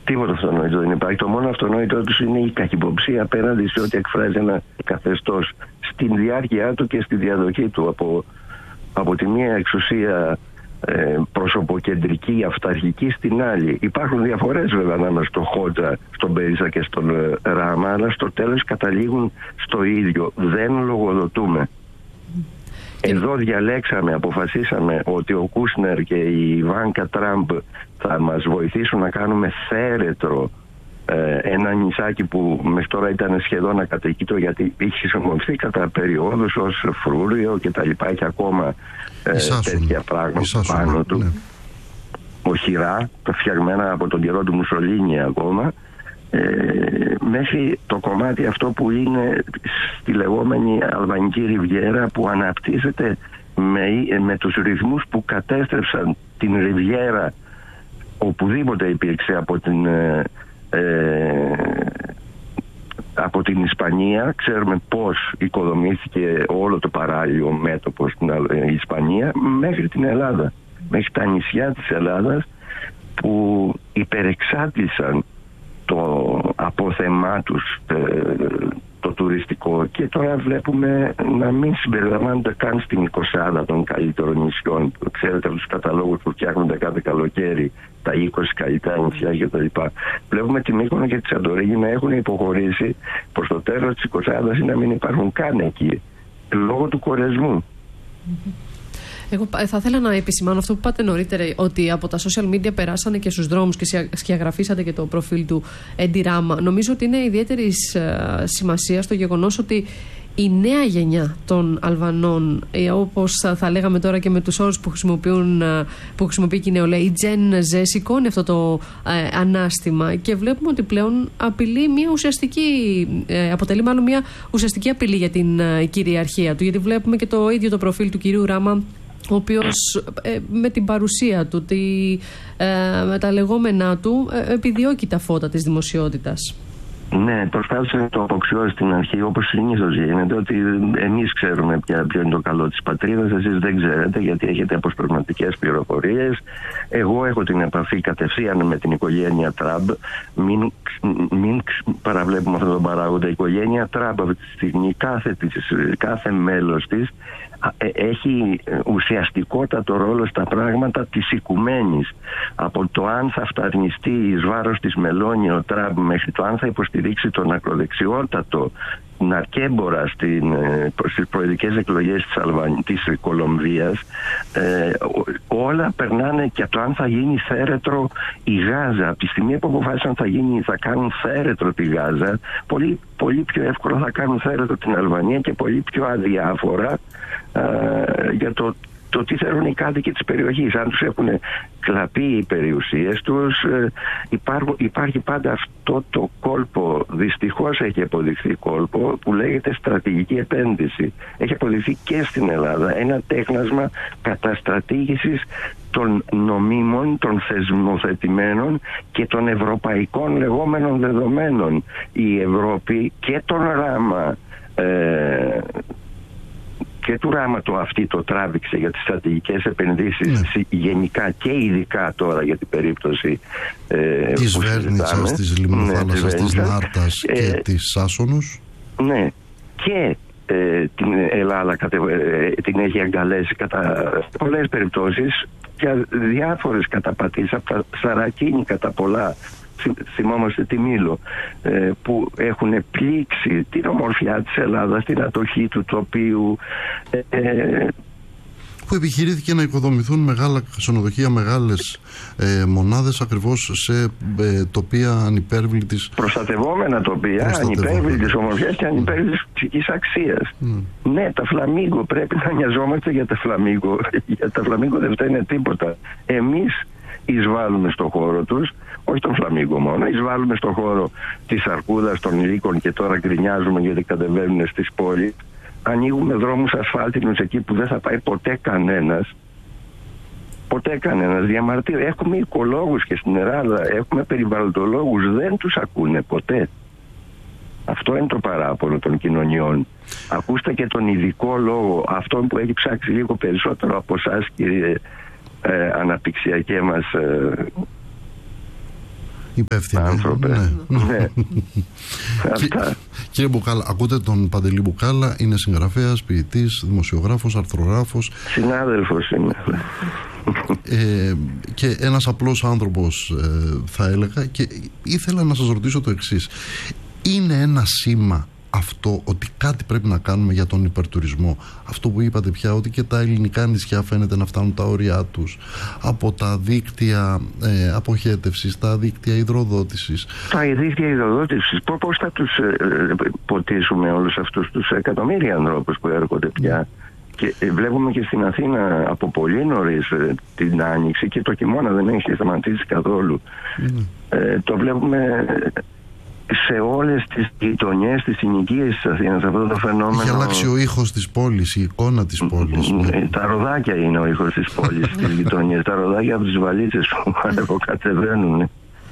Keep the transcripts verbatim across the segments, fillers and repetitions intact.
Τίποτα αυτονόητο δεν υπάρχει. Το μόνο αυτονόητο τους είναι η καχυποψία απέναντι σε ό,τι εκφράζει ένα καθεστώς στην διάρκεια του και στη διαδοχή του από, από τη μία εξουσία ε, προσωποκεντρική, αυταρχική στην άλλη. Υπάρχουν διαφορές βέβαια ανάμεσα στο Χότζα, στον Μπέρισα και στον ε, Ράμα, αλλά στο τέλος καταλήγουν στο ίδιο. Δεν λογοδοτούμε. Εδώ διαλέξαμε, αποφασίσαμε ότι ο Κούσνερ και η Ιβάνκα Τραμπ θα μας βοηθήσουν να κάνουμε θέρετρο ε, ένα νησάκι που μέχρι τώρα ήταν σχεδόν ακατοικητό, γιατί είχε χρησιμοποιηθεί κατά περιόδους ως φρούριο και τα λοιπά, και ακόμα ε, τέτοια πράγματα Ισάσουν, πάνω του. Ναι. Οχυρά, τα φτιαγμένα από τον καιρό του Μουσολίνη ακόμα. Ε, μέχρι το κομμάτι αυτό που είναι στη λεγόμενη Αλβανική Ριβιέρα, που αναπτύσσεται με, με τους ρυθμούς που κατέστρεψαν την Ριβιέρα οπουδήποτε υπήρξε από την ε, ε, από την Ισπανία. Ξέρουμε πώς οικοδομήθηκε όλο το παράλιο μέτωπο στην Ισπανία, μέχρι την Ελλάδα, μέχρι τα νησιά της Ελλάδας που υπερεξάτησαν το απόθεμά τους, το τουριστικό, και τώρα βλέπουμε να μην συμπεριλαμβάνονται καν στην εικοσάδα των καλύτερων νησιών. Ξέρετε, από τους καταλόγους που φτιάχνονται κάθε καλοκαίρι, τα είκοσι καλύτερα νησιά κτλ. Βλέπουμε τη Μύκονο και τη Σαντορίνη να έχουν υποχωρήσει προς το τέλος της εικοσάδας ή να μην υπάρχουν καν εκεί, λόγω του κορεσμού. Εγώ θα ήθελα να επισημάνω αυτό που είπατε νωρίτερα, ότι από τα social media περάσανε και στους δρόμους και σκιαγραφίσατε και το προφίλ του Έντι Ράμα. Νομίζω ότι είναι ιδιαίτερη σημασία στο γεγονός ότι η νέα γενιά των Αλβανών, όπως θα λέγαμε τώρα και με τους όρους που, χρησιμοποιούν, που χρησιμοποιεί και η νεολαία, η Gen Z, σηκώνει αυτό το ε, ανάστημα, και βλέπουμε ότι πλέον απειλεί μια ουσιαστική, ε, αποτελεί μάλλον μια ουσιαστική απειλή για την ε, κυριαρχία του, γιατί βλέπουμε και το ίδιο το προφίλ του κυρίου Ράμα, ο οποίος ε, με την παρουσία του, τη, ε, με τα λεγόμενά του, ε, επιδιώκει τα φώτα της δημοσιότητας. Ναι, προσπάθησε να το αποξιώσει στην αρχή, όπως συνήθως γίνεται, ότι εμείς ξέρουμε ποια, ποιο είναι το καλό της πατρίδας, εσείς δεν ξέρετε γιατί έχετε αποσπασματικές πληροφορίες. Εγώ έχω την επαφή κατευθείαν με την οικογένεια Τραμπ. Μην, μην παραβλέπουμε αυτόν τον παράγοντα. Η οικογένεια Τραμπ αυτή τη στιγμή, κάθε, κάθε μέλος της, έχει ουσιαστικότατο ρόλο στα πράγματα της οικουμένης. Από το αν θα φταρνιστεί εις βάρος της Μελώνη ο Τραμπ, μέχρι το αν θα υποστηρίξει τον ακροδεξιότατο ναρκέμπορα στην, στις προεδρικές εκλογές της, Αλβανίας, της Κολομβίας, ε, όλα περνάνε, και το αν θα γίνει θέρετρο η Γάζα. Από τη στιγμή που αποφάσισαν θα, γίνει, θα κάνουν θέρετρο τη Γάζα, πολύ, πολύ πιο εύκολα θα κάνουν θέρετρο την Αλβανία, και πολύ πιο αδιάφορα ε, για το το τι θέλουν οι κάτοικοι της περιοχής. Αν τους έχουν κλαπεί οι περιουσίες τους, ε, υπάρχουν, υπάρχει πάντα αυτό το κόλπο, δυστυχώς έχει αποδειχθεί κόλπο, που λέγεται στρατηγική επένδυση. Έχει αποδειχθεί και στην Ελλάδα ένα τέχνασμα καταστρατήγησης των νομίμων, των θεσμοθετημένων και των ευρωπαϊκών λεγόμενων δεδομένων. Η Ευρώπη και τον Ράμα ε, και του Ράμα το αυτή το τράβηξε για τις στρατηγικές επενδύσεις, ναι, γενικά και ειδικά τώρα για την περίπτωση ε, της Βέρνητσας, της Λιμνοθάλασσας, ναι, της Νάρτας ε, και της Σάσονος. Ναι, και ε, την Ελλάδα κατε, ε, την έχει αγκαλέσει κατά πολλές περιπτώσεις, για διάφορες καταπατήσεις, από τα Σαρακίνη κατά πολλά, θυμόμαστε τη Μήλο, ε, που έχουν πλήξει την ομορφιά της Ελλάδας, την ατοχή του τοπίου, ε, ε, που επιχειρήθηκε να οικοδομηθούν μεγάλα ξενοδοχεία, μεγάλες ε, μονάδες, ακριβώς σε ε, τοπία ανυπέρβλητης, προστατευόμενα τοπία, ανυπέρβλητης ομορφιάς και ανυπέρβλητης ψυχικής αξίας. Mm. Ναι, τα φλαμίγκο, πρέπει να νοιαζόμαστε για τα φλαμίγκο. Για τα φλαμίγκο δεν φταίνε τίποτα. Εμείς εισβάλλουμε στον χώρο τους, όχι τον φλαμίγκο μόνο, εισβάλλουμε στον χώρο της αρκούδας, των λύκων, και τώρα γκρινιάζουμε γιατί κατεβαίνουν στις πόλεις. Ανοίγουμε δρόμους ασφάλτινους εκεί που δεν θα πάει ποτέ κανένας. Ποτέ κανένας. Διαμαρτύρει. Έχουμε οικολόγους και στην Ελλάδα, έχουμε περιβαλλοντολόγους, δεν τους ακούνε ποτέ. Αυτό είναι το παράπονο των κοινωνιών. Ακούστε και τον ειδικό λόγο, αυτόν που έχει ψάξει λίγο περισσότερο από εσάς, κύριε ε, αναπτυξιακέ μας ε, υπεύθυνοι άνθρωπε. Ναι. Ναι. Αυτά. Κύριε Μπουκάλα, ακούτε τον Παντελή Μπουκάλα, είναι συγγραφέας, ποιητής, δημοσιογράφος, αρθρογράφος. Συνάδελφος είναι. Ε, και ένας απλός άνθρωπος, ε, θα έλεγα, και ήθελα να σας ρωτήσω το εξής. Είναι ένα σήμα αυτό ότι κάτι πρέπει να κάνουμε για τον υπερτουρισμό? Αυτό που είπατε πια, ότι και τα ελληνικά νησιά φαίνεται να φτάνουν τα όρια τους, από τα δίκτυα ε, αποχέτευσης, τα δίκτυα υδροδότησης. Τα δίκτυα υδροδότησης, πώς θα τους ε, ποτίσουμε όλους αυτούς τους εκατομμύρια ανθρώπους που έρχονται πια? Και βλέπουμε και στην Αθήνα από πολύ νωρίς ε, την Άνοιξη, και το χειμώνα δεν έχει σταματήσει καθόλου. Mm. Ε, το βλέπουμε σε όλες τις γειτονιές, τις συνοικίες της Αθήνας, αυτό το φαινόμενο. Έχει αλλάξει ο ήχος της πόλης, η εικόνα της πόλης. Ε, τα ροδάκια είναι ο ήχος της πόλης, στις γειτονιές. Τα ροδάκια από τις βαλίτσες που ανεβοκατεβαίνουν.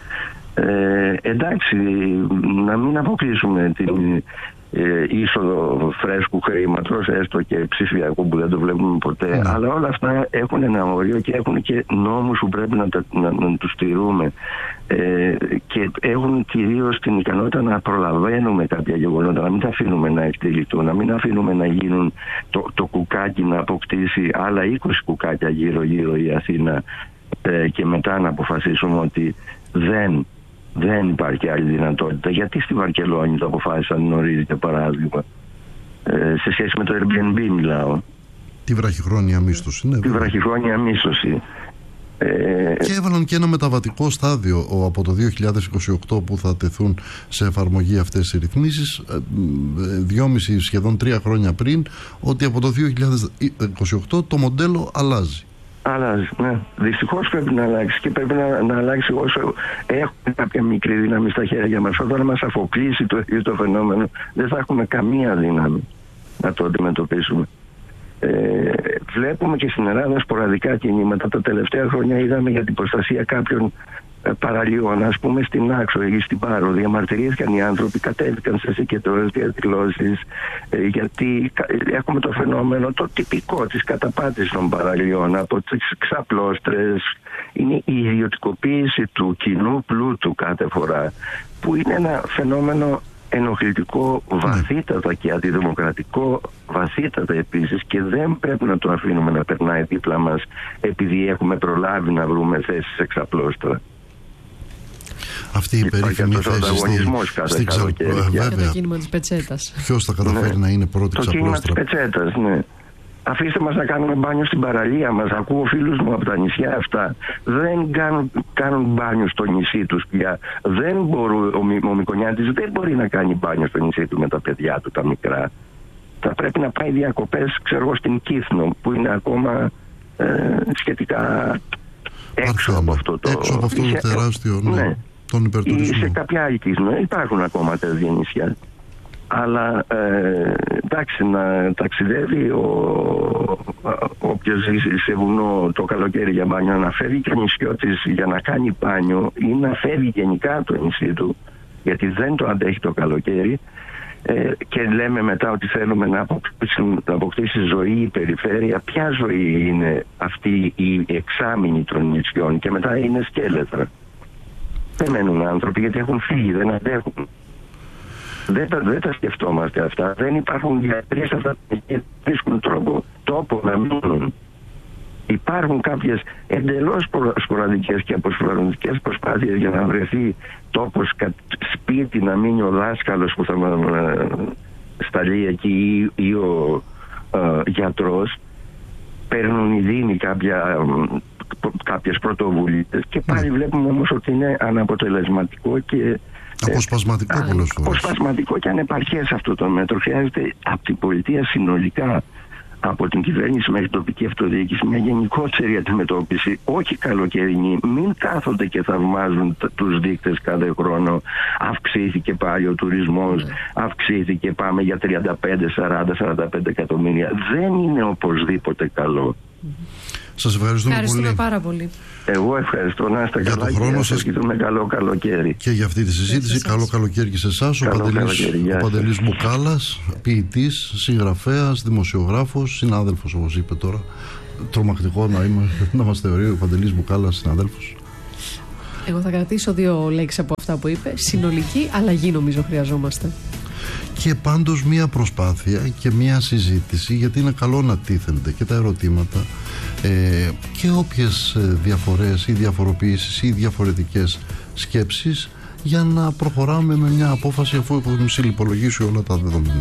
Ε, εντάξει, να μην αποκλείσουμε την ε, είσοδο φρέσκου χρήματος, έστω και ψηφιακού, που δεν το βλέπουμε ποτέ, mm. αλλά όλα αυτά έχουν ένα όριο και έχουν και νόμους που πρέπει να, τα, να, να τους τηρούμε, ε, και έχουν κυρίως την ικανότητα να προλαβαίνουμε κάποια γεγονότα, να μην τα αφήνουμε να εκτεληθούν, να μην αφήνουμε να γίνουν το, το κουκάκι να αποκτήσει άλλα είκοσι κουκάκια γύρω γύρω η Αθήνα, ε, και μετά να αποφασίσουμε ότι δεν Δεν υπάρχει άλλη δυνατότητα. Γιατί στη Βαρκελόνη το αποφάσισαν νωρίς, για παράδειγμα, ε, σε σχέση με το Airbnb μιλάω. Τη βραχυχρόνια μίσθωση, ναι. Τη βραχυχρόνια μίσθωση. Ε, και έβαλαν και ένα μεταβατικό στάδιο από το δύο χιλιάδες είκοσι οκτώ που θα τεθούν σε εφαρμογή αυτές οι ρυθμίσεις, δυόμιση σχεδόν τρία χρόνια πριν, ότι από το δύο χιλιάδες είκοσι οκτώ το μοντέλο αλλάζει. Αλλάζει, ναι. Δυστυχώς πρέπει να αλλάξει, και πρέπει να, να αλλάξει όσο έχουμε κάποια μικρή δύναμη στα χέρια μας. Όταν μας αποκλείσει το ίδιο το φαινόμενο, δεν θα έχουμε καμία δύναμη να το αντιμετωπίσουμε. Ε, βλέπουμε και στην Ελλάδα σποραδικά κινήματα. Τα τελευταία χρόνια είδαμε για την προστασία κάποιων ε, παραλίων, ας πούμε στην Άξο ή στην Πάρο. Διαμαρτυρήθηκαν οι άνθρωποι, κατέβηκαν σε συγκεντρώσεις, διαδηλώσεις, ε, γιατί ε, έχουμε το φαινόμενο το τυπικό της καταπάτησης των παραλίων από τις ξαπλώστρες. Είναι η ιδιωτικοποίηση του κοινού πλούτου κάθε φορά, που είναι ένα φαινόμενο ενοχλητικό βαθύτατα και αντιδημοκρατικό βαθύτατα επίσης, και δεν πρέπει να το αφήνουμε να περνάει δίπλα μας επειδή έχουμε προλάβει να βρούμε θέσεις εξαπλώστρα. Αυτή η περίφημη θέση στην Ξαπλώστρα. Το κίνημα της πετσέτας. Ποιος θα καταφέρει ναι. να είναι πρώτη το ξαπλώστρα? Το κίνημα της πετσέτας, ναι. Αφήστε μας να κάνουμε μπάνιο στην παραλία μας. Ακούω φίλους μου από τα νησιά αυτά. Δεν κάνουν, κάνουν μπάνιο στο νησί τους πια. Δεν μπορούν, ο, ο Μυκονιάτης δεν μπορεί να κάνει μπάνιο στο νησί του με τα παιδιά του τα μικρά. Θα πρέπει να πάει διακοπές, ξέρω εγώ, στην Κύθνο, που είναι ακόμα ε, σχετικά έξω από αυτό το, έξω από αυτό το τεράστιο ναι, ναι, τον υπερτουρισμό. Ή σε κάποια άλλη Κύθνο. Υπάρχουν ακόμα τέτοια νησιά. Αλλά ε, εντάξει, να ταξιδεύει όποιος ζει σε βουνό το καλοκαίρι για μπάνιο, να φεύγει και ο νησιώτης για να κάνει μπάνιο ή να φεύγει γενικά το νησί του, γιατί δεν το αντέχει το καλοκαίρι, ε, και λέμε μετά ότι θέλουμε να αποκτήσει, να αποκτήσει ζωή η περιφέρεια. Ποια ζωή είναι αυτή η εξάμηνη των νησιών? Και μετά είναι σκέλετρα. Δεν μένουν άνθρωποι γιατί έχουν φύγει, δεν αντέχουν. Δεν τα, δεν τα σκεφτόμαστε αυτά. Δεν υπάρχουν γιατροί σε αυτά και βρίσκουν τρόπο, τόπο να μείνουν. Υπάρχουν κάποιες εντελώς σποραδικές και αποσποραδικές προσπάθειες για να βρεθεί τόπος, σπίτι, να μείνει ο δάσκαλος που θα σταλεί εκεί ή, ή ο ε, γιατρός. Παίρνουν οι δήμοι κάποια, κάποιες πρωτοβουλίες και πάλι βλέπουμε όμως ότι είναι αναποτελεσματικό και αποσπασματικό πολλές φορές. Αποσπασματικό και ανεπαρκές αυτό το μέτρο. Χρειάζεται από την πολιτεία συνολικά, από την κυβέρνηση μέχρι τοπική αυτοδιοίκηση, μια γενικότερη αντιμετώπιση, όχι καλοκαιρινή. Μην κάθονται και θαυμάζουν τους δείκτες κάθε χρόνο. Αυξήθηκε πάλι ο τουρισμός, mm. αυξήθηκε, πάμε για τριάντα πέντε, σαράντα, σαράντα πέντε εκατομμύρια. Δεν είναι οπωσδήποτε καλό. Mm. Σας ευχαριστούμε, ευχαριστούμε πολύ. πάρα πολύ. Εγώ ευχαριστώ, να είστε για καλά το χρόνο σας και με καλό καλοκαίρι. Και για αυτή τη συζήτηση, καλό καλοκαίρι και σε εσάς. Ο Παντελής, ο Παντελής Μπουκάλας, ποιητής, συγγραφέας, δημοσιογράφος, συνάδελφος όπως είπε τώρα. Τρομακτικό να, είμαι, να μας θεωρεί ο Παντελής Μπουκάλας συναδέλφος. Εγώ θα κρατήσω δύο λέξεις από αυτά που είπε. Συνολική αλλαγή νομίζω χρειαζόμαστε. Και πάντως μία προσπάθεια και μία συζήτηση, γιατί είναι καλό να τίθενται και τα ερωτήματα ε, και όποιες διαφορές ή διαφοροποιήσεις ή διαφορετικές σκέψεις, για να προχωράμε με μια απόφαση αφού έχουμε συλληπολογήσει όλα τα δεδομένα.